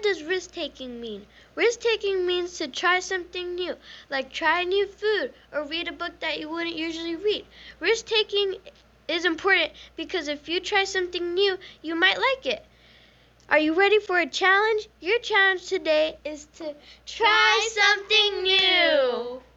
does risk-taking mean? Risk-taking means to try something new, like try new food or read a book that you wouldn't usually read. Risk-taking is important because if you try something new, you might like it. Are you ready for a challenge? Your challenge today is to try something new.